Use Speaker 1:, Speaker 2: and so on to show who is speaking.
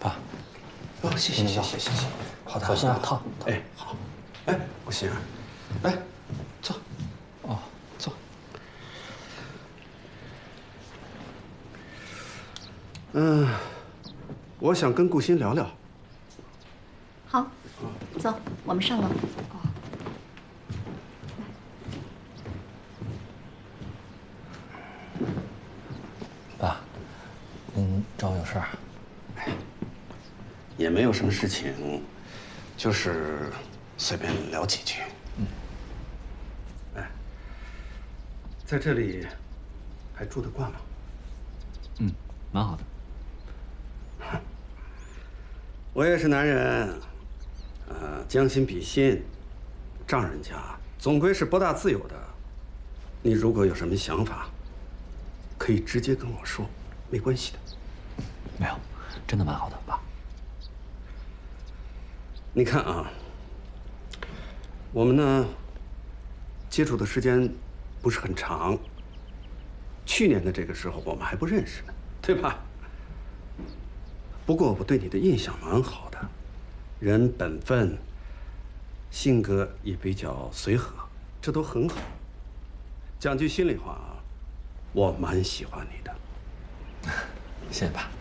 Speaker 1: 啊，
Speaker 2: 哦，谢谢。
Speaker 1: 好的，小心啊，烫。
Speaker 2: 哎，好。哎，顾欣儿，来，坐。
Speaker 1: 哦，
Speaker 2: 坐。我想跟顾欣聊聊。
Speaker 3: 好，走，我们上楼。
Speaker 1: 爸，您找我有事儿？
Speaker 2: 也没有什么事情，就是随便聊几句。哎，在这里还住得惯吗？
Speaker 1: 蛮好的。
Speaker 2: 我也是男人，将心比心，丈人家总归是博大自有的。你如果有什么想法，可以直接跟我说，没关系的。
Speaker 1: 没有，真的蛮好的，爸。
Speaker 2: 你看啊，我们呢接触的时间不是很长，去年的这个时候我们还不认识呢，对吧？不过我对你的印象蛮好的，人本分，性格也比较随和，这都很好。讲句心里话啊，我蛮喜欢你的。
Speaker 1: 谢谢爸。